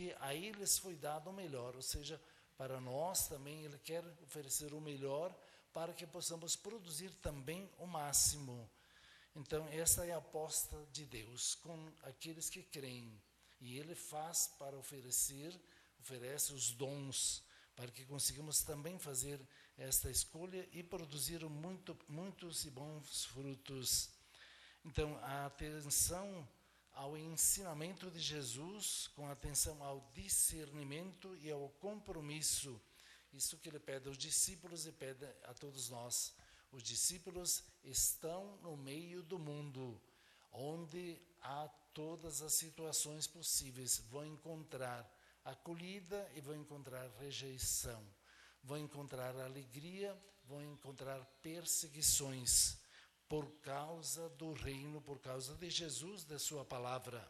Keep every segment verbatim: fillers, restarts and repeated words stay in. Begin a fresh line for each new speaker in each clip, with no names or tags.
porque a eles foi dado o melhor, ou seja, para nós também Ele quer oferecer o melhor para que possamos produzir também o máximo. Então, essa é a aposta de Deus com aqueles que creem. E Ele faz para oferecer, oferece os dons, para que consigamos também fazer esta escolha e produzir muito, muitos e bons frutos. Então, a atenção ao ensinamento de Jesus, com atenção ao discernimento e ao compromisso. Isso que Ele pede aos discípulos e pede a todos nós. Os discípulos estão no meio do mundo, onde há todas as situações possíveis. Vão encontrar acolhida e vão encontrar rejeição. Vão encontrar alegria, vão encontrar perseguições por causa do reino, por causa de Jesus, da sua palavra.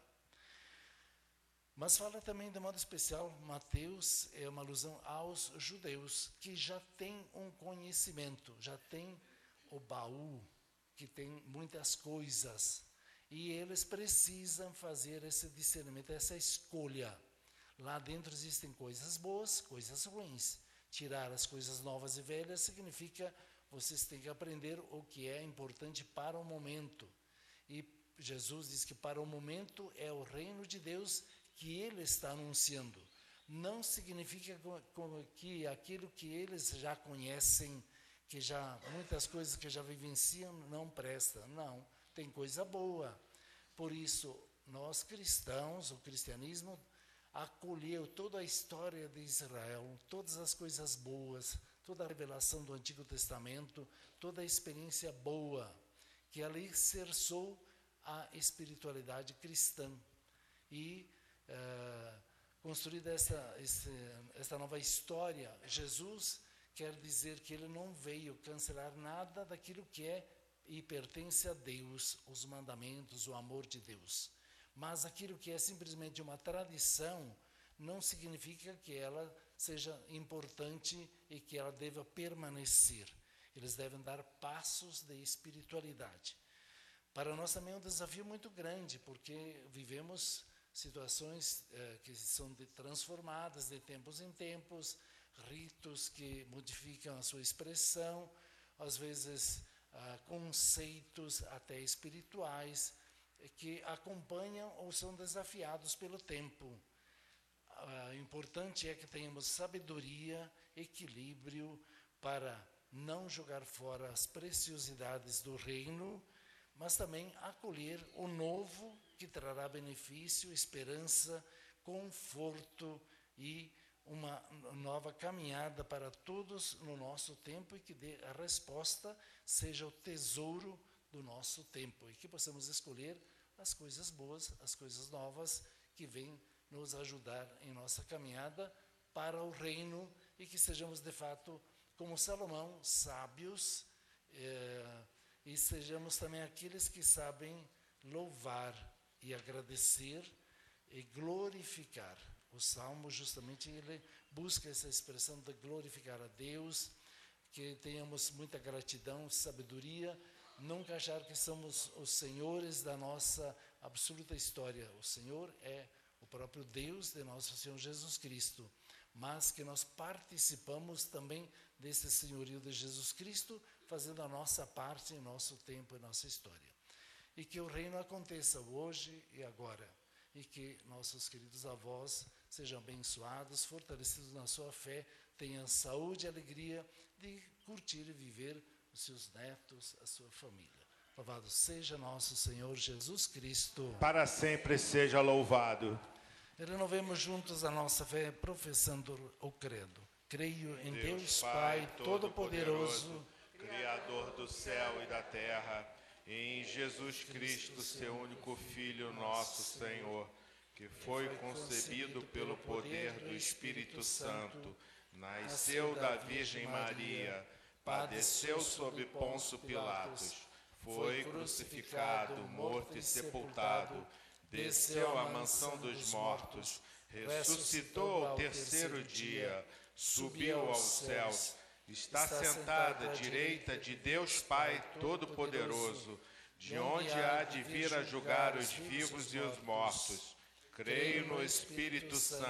Mas fala também de modo especial, Mateus é uma alusão aos judeus, que já têm um conhecimento, já têm o baú, que tem muitas coisas, e eles precisam fazer esse discernimento, essa escolha. Lá dentro existem coisas boas, coisas ruins. Tirar as coisas novas e velhas significa vocês têm que aprender o que é importante para o momento. E Jesus diz que para o momento é o reino de Deus que Ele está anunciando. Não significa que aquilo que eles já conhecem, que já muitas coisas que já vivenciam não presta. Não, tem coisa boa. Por isso, nós cristãos, o cristianismo acolheu toda a história de Israel, todas as coisas boas, toda a revelação do Antigo Testamento, toda a experiência boa, que alicerçou a espiritualidade cristã. E uh, construída essa, essa, essa nova história, Jesus quer dizer que Ele não veio cancelar nada daquilo que é e pertence a Deus, os mandamentos, o amor de Deus. Mas aquilo que é simplesmente uma tradição não significa que ela seja importante e que ela deva permanecer. Eles devem dar passos de espiritualidade. Para nós também é um desafio muito grande, porque vivemos situações eh, que são de, transformadas de tempos em tempos, ritos que modificam a sua expressão, às vezes ah, conceitos até espirituais, que acompanham ou são desafiados pelo tempo. O importante é que tenhamos sabedoria, equilíbrio, para não jogar fora as preciosidades do reino, mas também acolher o novo, que trará benefício, esperança, conforto e uma nova caminhada para todos no nosso tempo, e que dê a resposta seja o tesouro do nosso tempo, e que possamos escolher as coisas boas, as coisas novas, que vêm nos ajudar em nossa caminhada para o reino, e que sejamos de fato, como Salomão, sábios, eh, e sejamos também aqueles que sabem louvar e agradecer e glorificar. O Salmo, justamente, ele busca essa expressão de glorificar a Deus, que tenhamos muita gratidão, sabedoria, nunca achar que somos os senhores da nossa absoluta história. O Senhor é o próprio Deus de nosso Senhor Jesus Cristo, mas que nós participamos também desse senhorio de Jesus Cristo, fazendo a nossa parte em nosso tempo e nossa história. E que o reino aconteça hoje e agora, e que nossos queridos avós sejam abençoados, fortalecidos na sua fé, tenham saúde e alegria de curtir e viver os seus netos, a sua família. Louvado seja nosso Senhor Jesus Cristo.
Para sempre seja louvado.
Renovemos juntos a nossa fé, professando o credo. Creio em Deus,
Deus
Pai,
Pai
Todo-Poderoso,
Criador do céu e da terra, e em Jesus Cristo, seu único Filho, nosso Senhor, que foi concebido pelo poder do Espírito Santo, nasceu da Virgem Maria, padeceu sob Pôncio Pilatos, foi crucificado, morto e sepultado, desceu à mansão dos mortos, ressuscitou ao terceiro dia, subiu aos céus, está sentado à direita de Deus Pai Todo-Poderoso, de onde há de vir a julgar os vivos e os mortos. Creio no Espírito Santo,